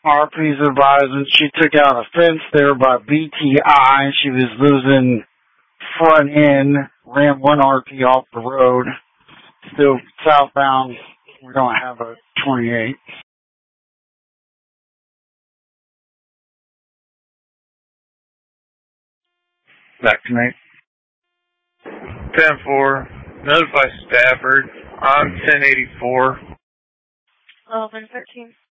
RP's advising she took out a fence there by BTI. She was losing front end, ran one RP off the road. Still southbound. We don't have a 28. Back to me. 10-4. Notify Stafford. I'm 1084. 12 and 13.